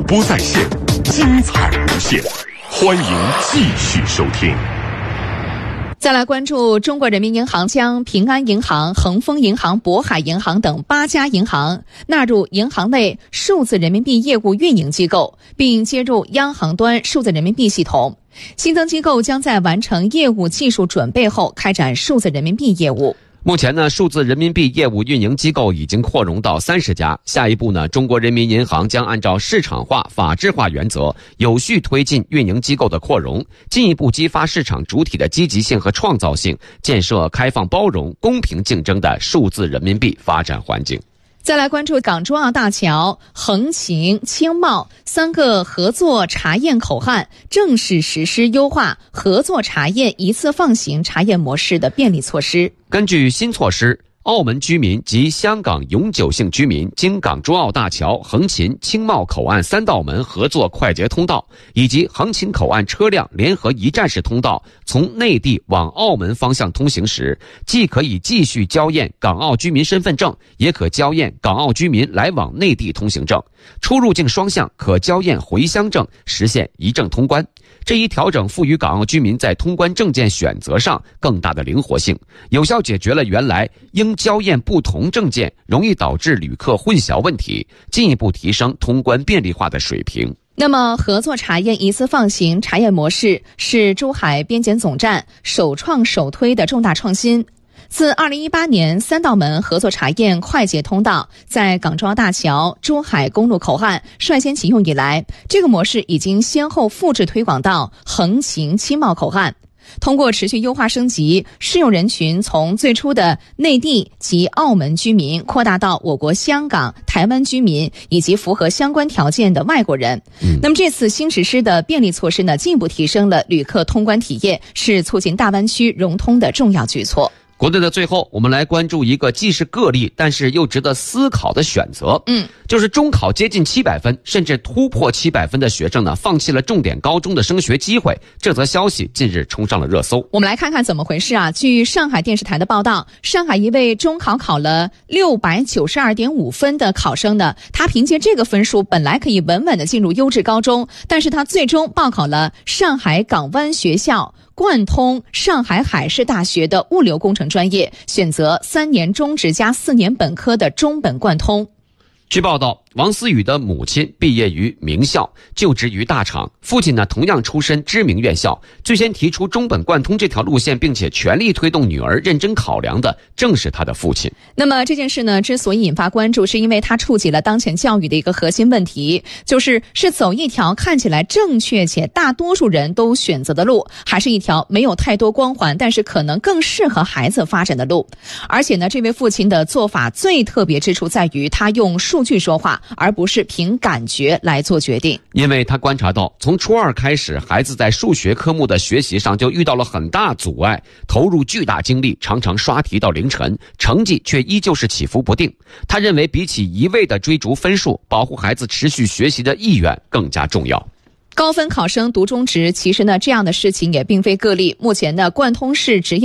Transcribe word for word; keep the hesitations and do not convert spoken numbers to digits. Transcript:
播在线，精彩无限，欢迎继续收听。 再来关注中国人民银行将平安银行、恒丰银行、渤海银行等八家银行纳入银行类数字人民币业务运营机构，并接入央行端数字人民币系统。新增机构将在完成业务技术准备后开展数字人民币业务。 目前呢，数字人民币业务运营机构已经扩容到三十家。下一步呢，中国人民银行将按照市场化、法治化原则，有序推进运营机构的扩容，进一步激发市场主体的积极性和创造性，建设开放包容、公平竞争的数字人民币发展环境。 再来关注港珠澳大桥、横琴、青茂三个合作查验口岸正式实施优化合作查验一次放行查验模式的便利措施。 根据新措施，澳门居民及香港永久性居民经港珠澳大桥、横琴、青茂口岸三道门合作快捷通道以及横琴口岸车辆联合一站式通道从内地往澳门方向通行时，既可以继续交验港澳居民身份证，也可交验港澳居民来往内地通行证，出入境双向可交验回乡证，实现一证通关。这一调整赋予港澳居民在通关证件选择上更大的灵活性，有效解决了原来应交验不同证件容易导致旅客混淆问题，进一步提升通关便利化的水平。 那么合作查验一次放行查验模式是珠海边检总站首创首推的重大创新。自二零一八年三道门合作查验快捷通道在港珠澳大桥、珠海公路口岸率先启用以来，这个模式已经先后复制推广到横琴、青茂口岸。通过持续优化升级，适用人群从最初的内地及澳门居民扩大到我国香港、台湾居民以及符合相关条件的外国人。嗯、那么这次新实施的便利措施呢，进一步提升了旅客通关体验，是促进大湾区融通的重要举措。 国内的最后，我们来关注一个既是个例，但是又值得思考的选择。嗯，就是中考接近七百分，甚至突破七百分的学生呢，放弃了重点高中的升学机会。这则消息近日冲上了热搜。 我们来看看怎么回事啊？据上海电视台的报道，上海一位中考考了六百九十二点五分的考生呢，他凭借这个分数本来可以稳稳的进入优质高中，但是他最终报考了上海港湾学校贯通上海海事大学的物流工程专业，选择三年中职加四年本科的中本贯通。 据报道，王思雨的母亲毕业于名校，就职于大厂，父亲呢同样出身知名院校。最先提出中本贯通这条路线并且全力推动女儿认真考量的正是他的父亲。 那么这件事呢之所以引发关注，是因为它触及了当前教育的一个核心问题，就是是走一条看起来正确且大多数人都选择的路，还是一条没有太多光环但是可能更适合孩子发展的路。而且呢，这位父亲的做法最特别之处在于他用数据说话，而不是凭感觉来做决定。 因为他观察到，从初二开始，孩子在数学科目的学习上就遇到了很大阻碍，投入巨大精力，常常刷题到凌晨，成绩却依旧是起伏不定。他认为比起一味的追逐分数，保护孩子持续学习的意愿更加重要。 高分考生读中职，其实呢这样的事情也并非个例。目前呢，贯通市职业